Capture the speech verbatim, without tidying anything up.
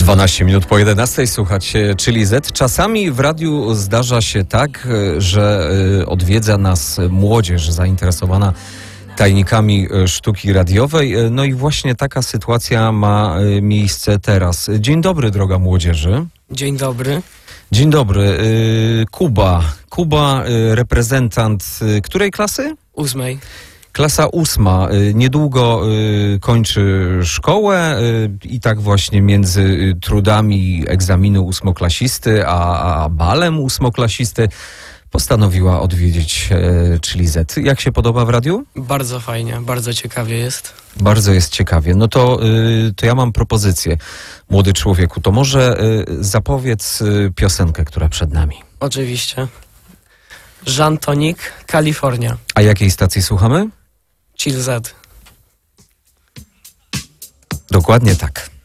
dwanaście minut po jedenastej słuchacie Czyli Z. Czasami w radiu zdarza się tak, że odwiedza nas młodzież zainteresowana tajnikami sztuki radiowej. No i właśnie taka sytuacja ma miejsce teraz. Dzień dobry, droga młodzieży. Dzień dobry. Dzień dobry. Kuba. Kuba, reprezentant której klasy? Ósmej. Klasa ósma. Niedługo kończy szkołę i tak właśnie między trudami egzaminu ósmoklasisty, a, a balem ósmoklasisty postanowiła odwiedzić Czyli Z. Jak się podoba w radiu? Bardzo fajnie, bardzo ciekawie jest. Bardzo jest ciekawie. No to, to ja mam propozycję. Młody człowieku, to może zapowiedz piosenkę, która przed nami. Oczywiście. Jean Tonic, Kalifornia. A jakiej stacji słuchamy? Chill Z. Dokładnie tak.